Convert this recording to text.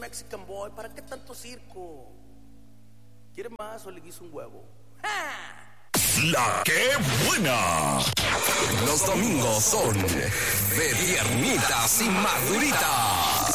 Mexican boy, ¿para qué tanto circo? ¿Quiere más o le guiso un huevo? ¡Ja! La que buena. Los domingos son de piernitas y maduritas.